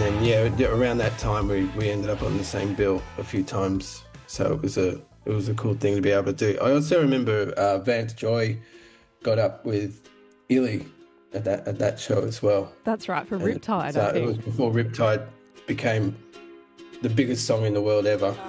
then around that time we ended up on the same bill a few times. So it was a cool thing to be able to do. I also remember Vance Joy got up with Illy at that show as well. That's right, for Riptide. So it was before Riptide became the biggest song in the world ever.